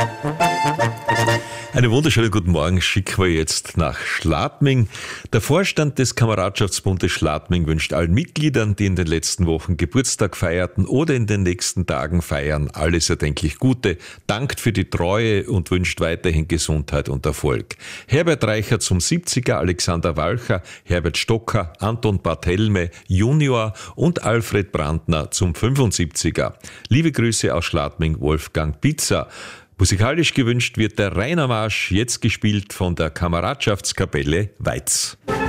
Einen wunderschönen guten Morgen schicken wir jetzt nach Schladming. Der Vorstand des Kameradschaftsbundes Schladming wünscht allen Mitgliedern, die in den letzten Wochen Geburtstag feierten oder in den nächsten Tagen feiern, alles erdenklich Gute, dankt für die Treue und wünscht weiterhin Gesundheit und Erfolg. Herbert Reicher zum 70er, Alexander Walcher, Herbert Stocker, Anton Barthelme Junior und Alfred Brandner zum 75er. Liebe Grüße aus Schladming, Wolfgang Pitzer. Musikalisch gewünscht wird der Rainermarsch, jetzt gespielt von der Kameradschaftskapelle Weiz.